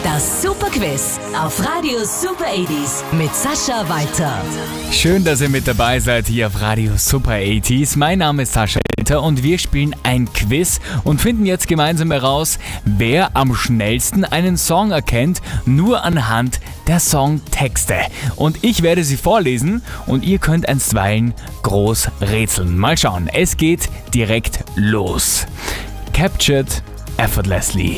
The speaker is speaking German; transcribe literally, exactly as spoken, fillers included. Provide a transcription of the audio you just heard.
Das Super Quiz auf Radio Super achtzig mit Sascha Walter. Schön, dass ihr mit dabei seid hier auf Radio Super achtzig. Mein Name ist Sascha Walter und wir spielen ein Quiz und finden jetzt gemeinsam heraus, wer am schnellsten einen Song erkennt, nur anhand der Songtexte. Und ich werde sie vorlesen und ihr könnt einstweilen groß rätseln. Mal schauen, es geht direkt los. Captured Effortlessly.